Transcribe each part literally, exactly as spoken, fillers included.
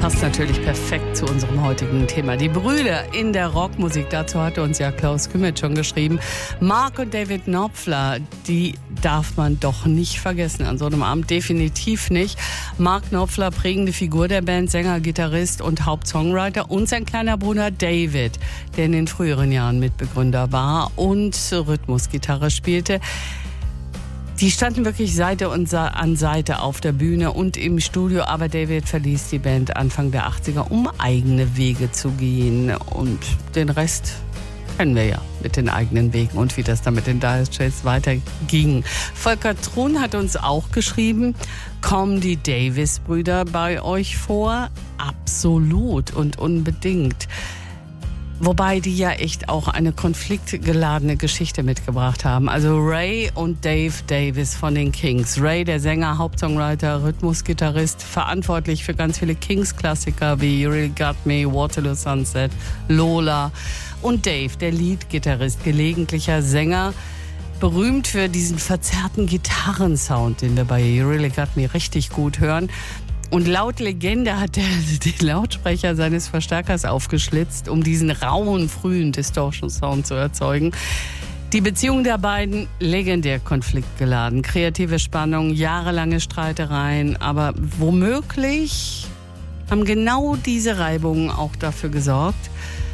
passt natürlich perfekt zu unserem heutigen Thema. Die Brüder in der Rockmusik, dazu hatte uns ja Klaus Kümmert schon geschrieben. Mark und David Knopfler, die darf man doch nicht vergessen an so einem Abend, definitiv nicht. Mark Knopfler, prägende Figur der Band, Sänger, Gitarrist und Hauptsongwriter, und sein kleiner Bruder David, der in den früheren Jahren Mitbegründer war und Rhythmusgitarre spielte. Die standen wirklich Seite und an Seite auf der Bühne und im Studio, aber David verließ die Band Anfang der achtziger, um eigene Wege zu gehen. Und den Rest kennen wir ja mit den eigenen Wegen und wie das dann mit den Dire Straits weiterging. Volker Truhn hat uns auch geschrieben, kommen die Davis-Brüder bei euch vor? Absolut und unbedingt. Wobei die ja echt auch eine konfliktgeladene Geschichte mitgebracht haben. Also Ray und Dave Davis von den Kings. Ray, der Sänger, Hauptsongwriter, Rhythmusgitarrist, verantwortlich für ganz viele Kings-Klassiker wie You Really Got Me, Waterloo Sunset, Lola. Und Dave, der Leadgitarrist, gelegentlicher Sänger, berühmt für diesen verzerrten Gitarrensound, den wir bei You Really Got Me richtig gut hören. Und laut Legende hat er den Lautsprecher seines Verstärkers aufgeschlitzt, um diesen rauen, frühen Distortion-Sound zu erzeugen. Die Beziehung der beiden, legendär konfliktgeladen. Kreative Spannung, jahrelange Streitereien. Aber womöglich haben genau diese Reibungen auch dafür gesorgt,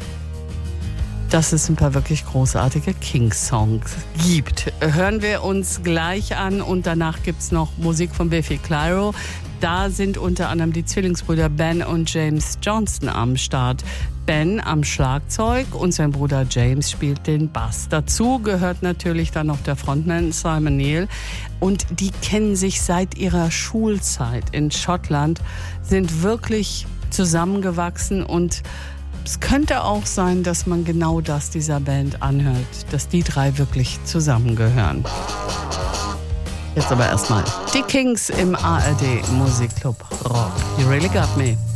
dass es ein paar wirklich großartige Kings-Songs gibt. Hören wir uns gleich an und danach gibt's noch Musik von Biffy Clyro. Da sind unter anderem die Zwillingsbrüder Ben und James Johnston am Start. Ben am Schlagzeug und sein Bruder James spielt den Bass. Dazu gehört natürlich dann noch der Frontman Simon Neil. Und die kennen sich seit ihrer Schulzeit in Schottland, sind wirklich zusammengewachsen, und es könnte auch sein, dass man genau das dieser Band anhört, dass die drei wirklich zusammengehören. Jetzt aber erstmal die Kings im A R D Musikclub Rock. You Really Got Me.